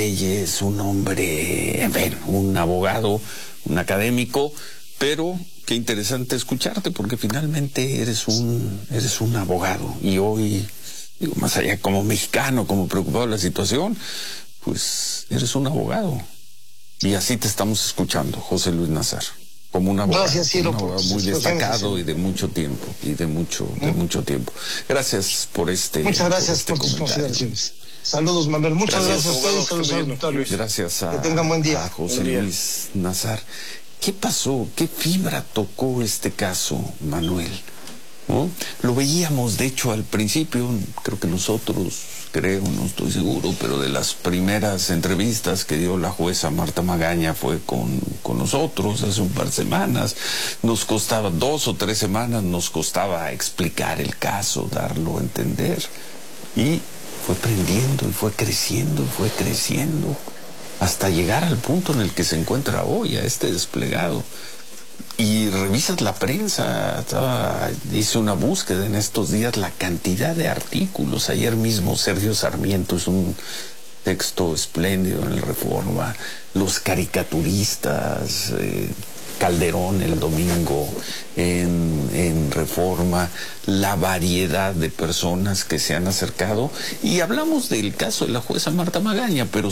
leyes, un hombre, en fin, un abogado, un académico, pero qué interesante escucharte, porque finalmente eres un abogado. Y hoy, digo, más allá como mexicano, como preocupado de la situación, pues eres un abogado. Y así te estamos escuchando, José Luis Nazar, como un abogado, gracias, Ciro, un abogado muy destacado y de mucho tiempo, de mucho tiempo. Gracias por Muchas gracias por tus consideraciones. Saludos, Manuel. Muchas gracias a ustedes. Saludos a los Gracias que tengan buen día. a José Luis Nazar. ¿Qué pasó? ¿Qué fibra tocó este caso, Manuel? ¿No? Lo veíamos, de hecho, al principio, creo que nosotros, no estoy seguro, pero de las primeras entrevistas que dio la jueza Marta Magaña fue con nosotros hace un par de semanas. Nos costaba 2 o 3 semanas, nos costaba explicar el caso, darlo a entender. Y fue prendiendo y fue creciendo hasta llegar al punto en el que se encuentra hoy, a este desplegado. Y revisas la prensa, hice una búsqueda en estos días, la cantidad de artículos. Ayer mismo Sergio Sarmiento hizo un texto espléndido en el Reforma, los caricaturistas, Calderón el domingo en Reforma, la variedad de personas que se han acercado. Y hablamos del caso de la jueza Marta Magaña, pero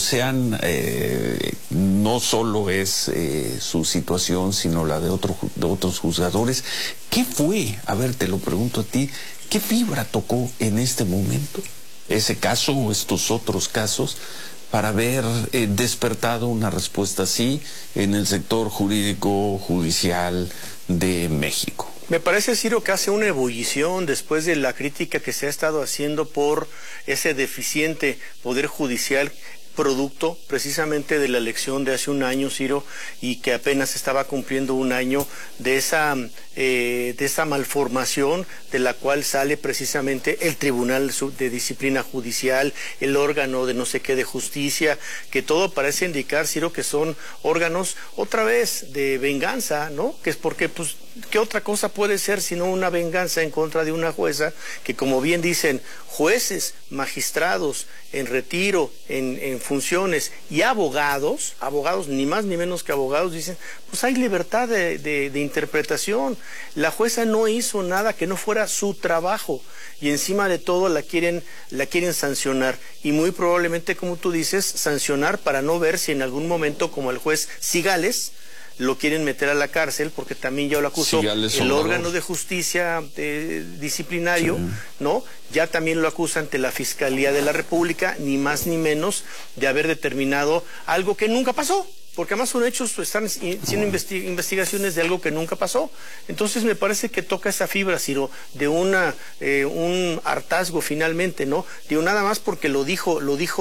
no solo es su situación, sino la de otros juzgadores. ¿Qué fue? A ver, te lo pregunto a ti, ¿qué fibra tocó en este momento ese caso o estos otros casos para haber despertado una respuesta así en el sector jurídico judicial de México? Me parece, Ciro, que hace una ebullición después de la crítica que se ha estado haciendo por ese deficiente poder judicial, producto precisamente de la elección de hace un año, Ciro, y que apenas estaba cumpliendo un año de esa malformación de la cual sale precisamente el Tribunal de Disciplina Judicial, el órgano de no sé qué de justicia, que todo parece indicar, Ciro, que son órganos otra vez de venganza, ¿no? Que es porque, pues, ¿qué otra cosa puede ser sino una venganza en contra de una jueza que, como bien dicen, jueces, magistrados en retiro, en funciones y abogados, ni más ni menos que abogados, dicen, pues hay libertad de interpretación. La jueza no hizo nada que no fuera su trabajo y encima de todo la quieren sancionar y muy probablemente, como tú dices, sancionar para no ver si en algún momento, como el juez Cigales, lo quieren meter a la cárcel porque también ya lo acusó el órgano de justicia disciplinario, sí, ¿no? Ya también lo acusa ante la Fiscalía de la República, ni más ni menos de haber determinado algo que nunca pasó. Porque además son hechos, están siendo investigaciones de algo que nunca pasó. Entonces me parece que toca esa fibra, Ciro, de un hartazgo finalmente, ¿no? Digo, nada más porque lo dijo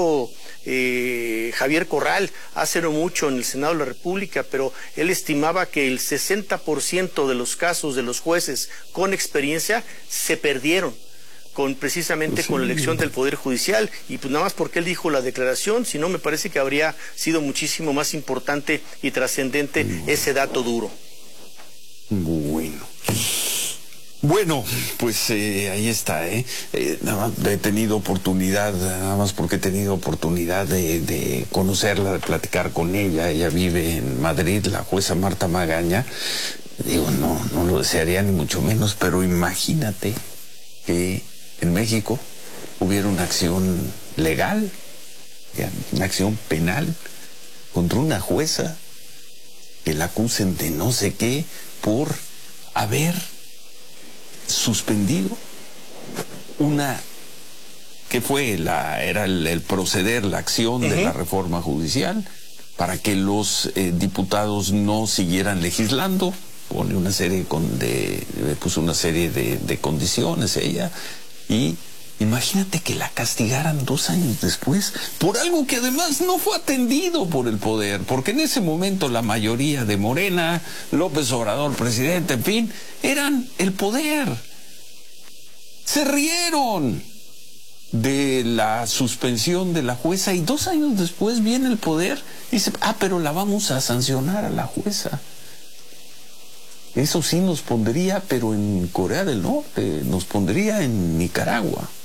Javier Corral hace no mucho en el Senado de la República, pero él estimaba que el 60% de los casos de los jueces con experiencia se perdieron precisamente con la elección del Poder Judicial, y pues nada más porque él dijo la declaración, si no me parece que habría sido muchísimo más importante y trascendente ese dato duro. Bueno, pues ahí está, nada más he tenido oportunidad, nada más porque he tenido oportunidad de conocerla, de platicar con ella. Ella vive en Madrid, la jueza Marta Magaña. Digo, no lo desearía ni mucho menos, pero imagínate que en México hubiera una acción legal, una acción penal contra una jueza que la acusen de no sé qué por haber suspendido que fue era el proceder, la acción de la reforma judicial para que los diputados no siguieran legislando. Pone una serie puso una serie de condiciones ella, y imagínate que la castigaran 2 años después por algo que además no fue atendido por el poder, porque en ese momento la mayoría de Morena, López Obrador, presidente, en fin, eran el poder. Se rieron de la suspensión de la jueza y 2 años después viene el poder y dice, pero la vamos a sancionar a la jueza. Eso sí nos pondría, pero en Corea del Norte, nos pondría en Nicaragua.